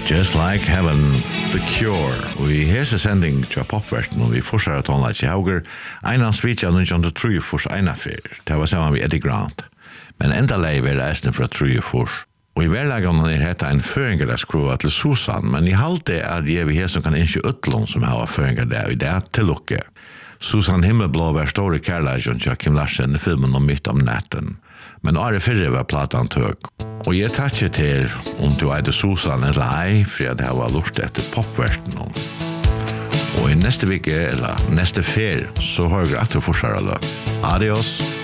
Just Like Heaven, The Cure. Og I hese sending til popverten, og vi fortsatt tonelage hauger, einan svitja nødjan til True Force einafer. Det var sammen med Eddie Grant. Men enda lei var reisende fra True Force. Og I verlagan hetta en føringardagskrua til Susan, men I halte at jeg vi hese kan innskje utlån som har føringardag i det til lukke. Susan Himmelblå var store kærleisjon til Kim Larsen I filmen om Mitt om natten. Men året fyrre var platan tøk. Og jeg takkje til om du eide Susan eller ei, for jeg var lurt etter popverten. Og I neste vike, eller neste fer, så har vi etter forsvaret løp. Adios!